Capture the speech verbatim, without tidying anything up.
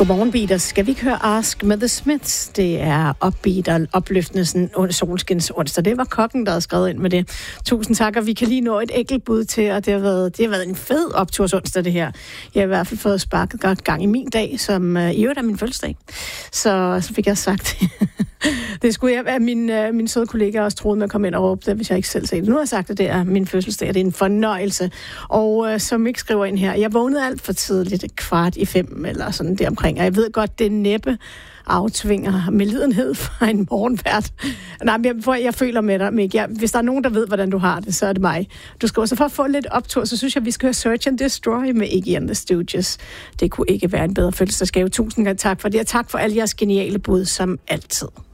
Godmorgen, Beaters. Skal vi ikke høre Ask med The Smiths? Det er upbeat og opløftende sådan solskins onsdag. Det var kokken, der havde skrevet ind med det. Tusind tak, og vi kan lige nå et enkelt bud til, og det har været, det har været en fed opturs onsdag, det her. Jeg har i hvert fald fået sparket godt gang i min dag, som uh, i øvrigt er min fødselsdag. Så, så fik jeg sagt det skulle jeg være. Min, uh, min søde kollega også troede med at komme ind og råbe det, hvis jeg ikke selv sagde det. Nu har jeg sagt, at det er min fødselsdag, og det er en fornøjelse. Og uh, som ikke skriver ind her, jeg vågnede alt for tidligt, kvart i fem eller sådan der omkring, og jeg ved godt, det er næppe aftvinger med lidenhed fra en morgenvært. Nej, men jeg, jeg føler med dig, Mik. Jeg, hvis der er nogen, der ved, hvordan du har det, så er det mig. Du skal også for at få lidt optur, så synes jeg, vi skal høre Search and Destroy med Iggy and the Stooges. Det kunne ikke være en bedre fødselsdagsgave. Tusind gange tak for det, og tak for alle jeres geniale bud, som altid.